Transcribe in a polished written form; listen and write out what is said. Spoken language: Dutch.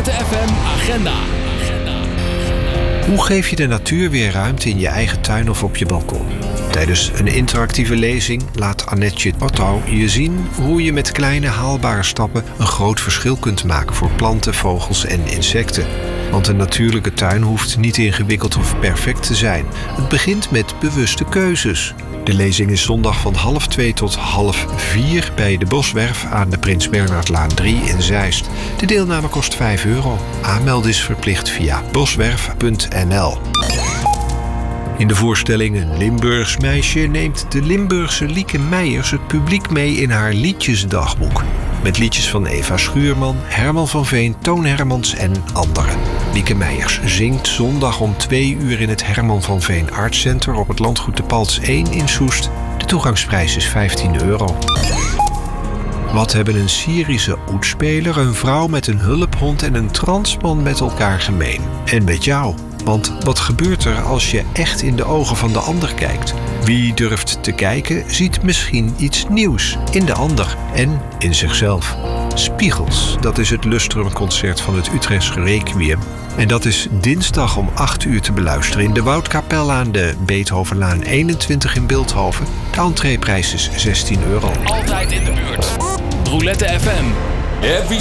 Roulette FM agenda. Hoe geef je de natuur weer ruimte in je eigen tuin of op je balkon? Tijdens een interactieve lezing laat Annetje Otto je zien hoe je met kleine haalbare stappen een groot verschil kunt maken voor planten, vogels en insecten. Want een natuurlijke tuin hoeft niet ingewikkeld of perfect te zijn. Het begint met bewuste keuzes. De lezing is zondag van 1:30 tot 3:30 bij de Boswerf aan de Prins Bernhardlaan 3 in Zeist. De deelname kost €5. Aanmelden is verplicht via boswerf.nl. In de voorstelling Een Limburgs meisje neemt de Limburgse Lieke Meijers het publiek mee in haar liedjesdagboek. Met liedjes van Eva Schuurman, Herman van Veen, Toon Hermans en anderen. Lieke Meijers zingt zondag om 2:00 in het Herman van Veen Art Center op het landgoed de Palts 1 in Soest. De toegangsprijs is €15. Wat hebben een Syrische oetspeler, een vrouw met een hulphond en een transman met elkaar gemeen? En met jou? Want wat gebeurt er als je echt in de ogen van de ander kijkt? Wie durft te kijken, ziet misschien iets nieuws in de ander en in zichzelf. Spiegels, dat is het Lustrum-concert van het Utrechtse Requiem. En dat is dinsdag om 8:00 te beluisteren in de Woudkapel aan de Beethovenlaan 21 in Bilthoven. De entreeprijs is €16. Altijd in de buurt. Roulette FM. Every